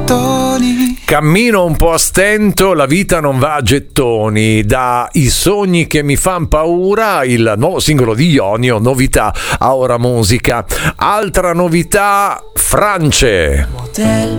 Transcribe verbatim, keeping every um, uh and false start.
gettoni. Cammino un po' a stento, la vita non va a gettoni. Da I sogni che mi fan paura, il nuovo singolo di Ionio, novità a Ora Musica. Altra novità, France.